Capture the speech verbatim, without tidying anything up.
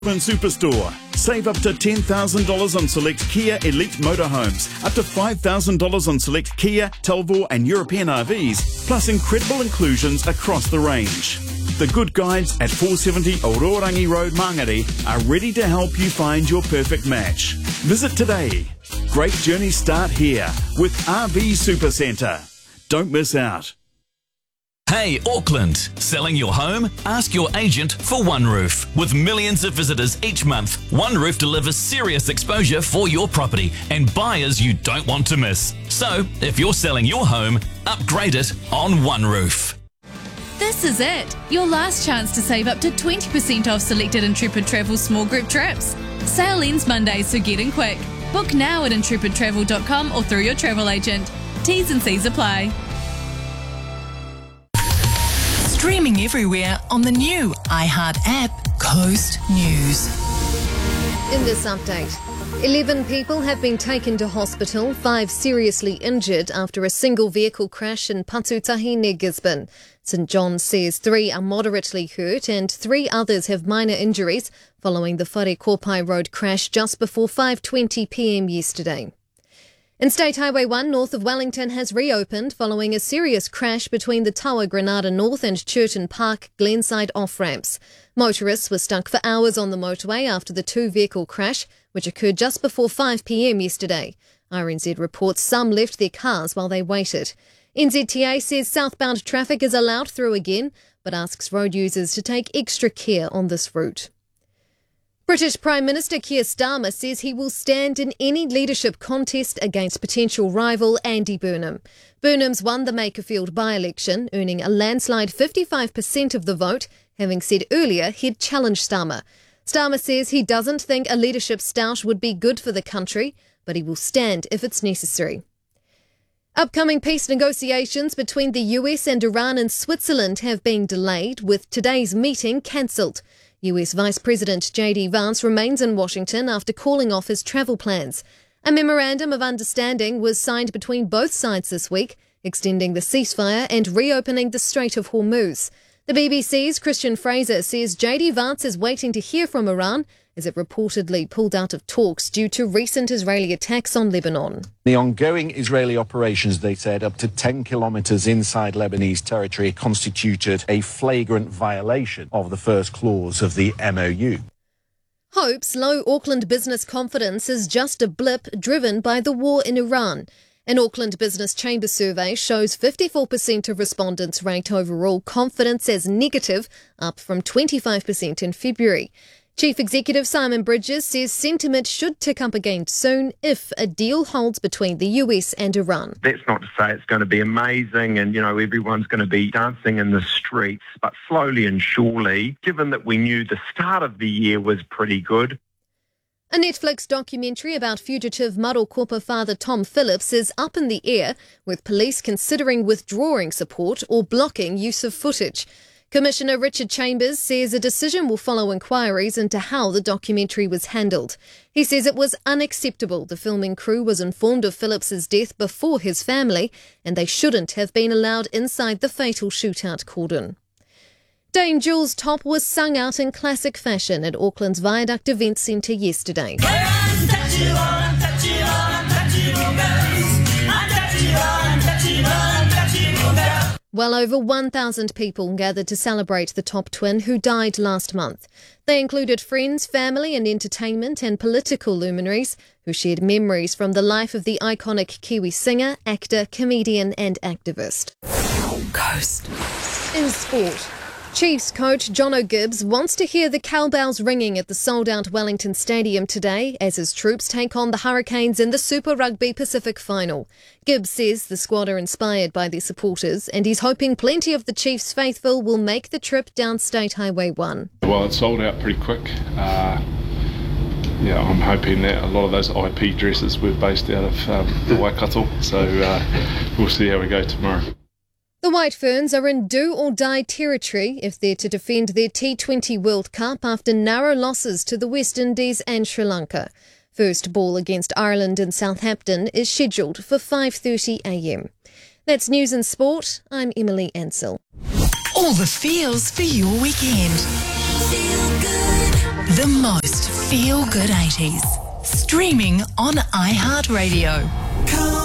Superstore. Save up to ten thousand dollars on select Kia Elite motorhomes, up to five thousand dollars on select Kia, Talvor and European R Vs, plus incredible inclusions across the range. The Good Guides at four seventy Ororangi Road, Mangere are ready to help you find your perfect match. Visit today. Great journeys start here with R V Supercentre. Don't miss out. Hey Auckland, selling your home? Ask your agent for One Roof. With millions of visitors each month, One Roof delivers serious exposure for your property and buyers you don't want to miss. So, if you're selling your home, upgrade it on One Roof. This is it, your last chance to save up to twenty percent off selected Intrepid Travel small group trips. Sale ends Monday, so get in quick. Book now at intrepid travel dot com or through your travel agent. T's and C's apply. Streaming everywhere on the new iHeart app, Coast News. In this update, eleven people have been taken to hospital, five seriously injured after a single vehicle crash in Patutahi near Gisborne. St John says three are moderately hurt and three others have minor injuries following the Whare Kopai Road crash just before five twenty p m yesterday. And State Highway one north of Wellington has reopened following a serious crash between the Tawa Granada North and Churton Park Glenside off-ramps. Motorists were stuck for hours on the motorway after the two-vehicle crash, which occurred just before five p m yesterday. R N Z reports some left their cars while they waited. N Z T A says southbound traffic is allowed through again, but asks road users to take extra care on this route. British Prime Minister Keir Starmer says he will stand in any leadership contest against potential rival Andy Burnham. Burnham's won the Makerfield by-election, earning a landslide fifty-five percent of the vote, having said earlier he'd challenge Starmer. Starmer says he doesn't think a leadership stoush would be good for the country, but he will stand if it's necessary. Upcoming peace negotiations between the U S and Iran and Switzerland have been delayed, with today's meeting cancelled. U S Vice President J D Vance remains in Washington after calling off his travel plans. A memorandum of understanding was signed between both sides this week, extending the ceasefire and reopening the Strait of Hormuz. The B B C's Christian Fraser says J D Vance is waiting to hear from Iran as it reportedly pulled out of talks due to recent Israeli attacks on Lebanon. The ongoing Israeli operations, they said, up to ten kilometres inside Lebanese territory constituted a flagrant violation of the first clause of the M O U. Hopes low Auckland business confidence is just a blip driven by the war in Iran. An Auckland Business Chamber survey shows fifty-four percent of respondents rate overall confidence as negative, up from twenty-five percent in February. Chief Executive Simon Bridges says sentiment should tick up again soon if a deal holds between the U S and Iran. That's not to say it's going to be amazing and, you know, everyone's going to be dancing in the streets, but slowly and surely, given that we knew the start of the year was pretty good. A Netflix documentary about fugitive Marokopa father Tom Phillips is up in the air, with police considering withdrawing support or blocking use of footage. Commissioner Richard Chambers says a decision will follow inquiries into how the documentary was handled. He says it was unacceptable the filming crew was informed of Phillips's death before his family, and they shouldn't have been allowed inside the fatal shootout cordon. Dame Jules Top was sung out in classic fashion at Auckland's Viaduct Event Centre yesterday. Well over one thousand people gathered to celebrate the Top twin who died last month. They included friends, family and entertainment and political luminaries who shared memories from the life of the iconic Kiwi singer, actor, comedian and activist. Coast. In sport, Chiefs coach Jono Gibbs wants to hear the cowbells ringing at the sold-out Wellington Stadium today as his troops take on the Hurricanes in the Super Rugby Pacific Final. Gibbs says the squad are inspired by their supporters and he's hoping plenty of the Chiefs faithful will make the trip down State Highway one. Well, it sold out pretty quick. Uh, yeah, I'm hoping that a lot of those I P dresses were based out of um, the Waikato, so uh, we'll see how we go tomorrow. The White Ferns are in do-or-die territory if they're to defend their T twenty World Cup after narrow losses to the West Indies and Sri Lanka. First ball against Ireland in Southampton is scheduled for five thirty a m. That's news and sport. I'm Emily Ansell. All the feels for your weekend. Feel good. The most feel-good eighties. Streaming on iHeartRadio.